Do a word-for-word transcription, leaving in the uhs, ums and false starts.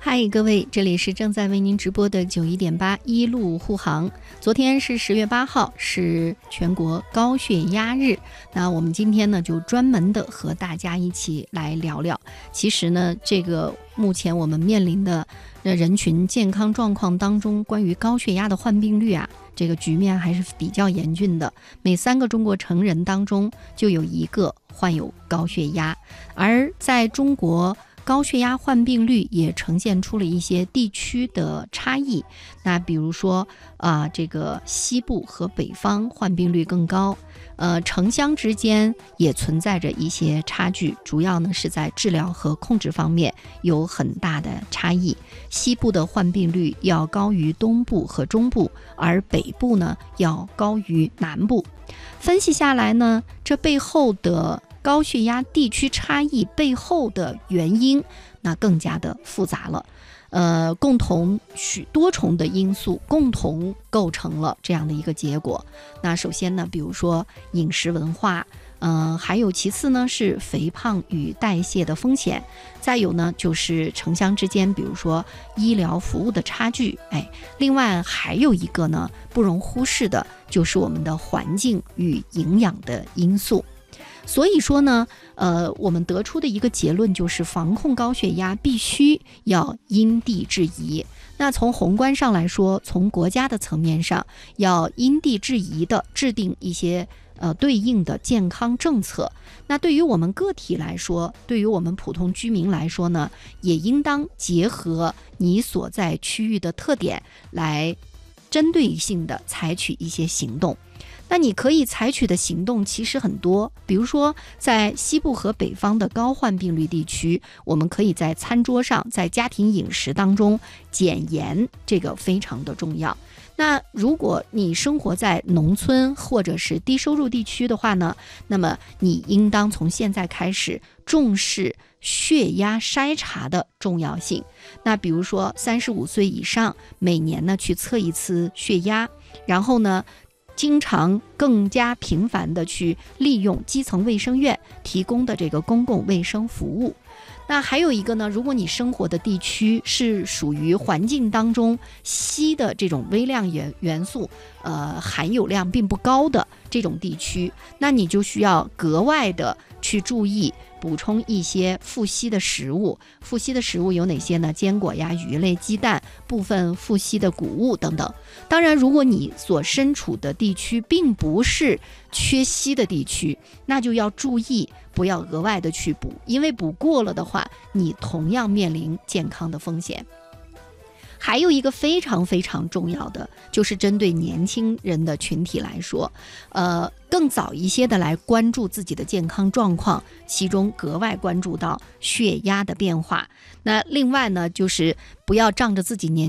嗨，各位，这里是正在为您直播的九一点八一路护航。昨天是十月八号，是全国高血压日。那我们今天呢，就专门的和大家一起来聊聊。其实呢，这个目前我们面临的人群健康状况当中，关于高血压的患病率啊，这个局面还是比较严峻的。每三个中国成人当中就有一个患有高血压，而在中国高血压患病率也呈现出了一些地区的差异。那比如说啊、呃，这个西部和北方患病率更高，呃，城乡之间也存在着一些差距，主要呢是在治疗和控制方面有很大的差异。西部的患病率要高于东部和中部，而北部呢要高于南部。分析下来呢，这背后的高血压地区差异背后的原因，那更加的复杂了。呃，共同许多重的因素共同构成了这样的一个结果。那首先呢，比如说饮食文化，嗯、呃，还有其次呢是肥胖与代谢的风险，再有呢就是城乡之间，比如说医疗服务的差距，哎，另外还有一个呢不容忽视的就是我们的环境与营养的因素。所以说呢，呃，我们得出的一个结论就是防控高血压必须要因地制宜。那从宏观上来说，从国家的层面上，要因地制宜的制定一些呃对应的健康政策。那对于我们个体来说，对于我们普通居民来说呢，也应当结合你所在区域的特点来针对性的采取一些行动。那你可以采取的行动其实很多，比如说在西部和北方的高患病率地区，我们可以在餐桌上，在家庭饮食当中减盐，这个非常的重要。那如果你生活在农村或者是低收入地区的话呢，那么你应当从现在开始重视血压筛查的重要性。那比如说三十五岁以上，每年呢去测一次血压，然后呢经常更加频繁的去利用基层卫生院提供的这个公共卫生服务。那还有一个呢，如果你生活的地区是属于环境当中硒的这种微量元元素呃含有量并不高的这种地区，那你就需要格外的去注意补充一些富硒的食物。富硒的食物有哪些呢？坚果呀、鱼类、鸡蛋，部分富硒的谷物等等。当然，如果你所身处的地区并不是缺硒的地区，那就要注意不要额外的去补，因为补过了的话，你同样面临健康的风险。还有一个非常非常重要的，就是针对年轻人的群体来说，呃，更早一些的来关注自己的健康状况，其中格外关注到血压的变化。那另外呢，就是不要仗着自己年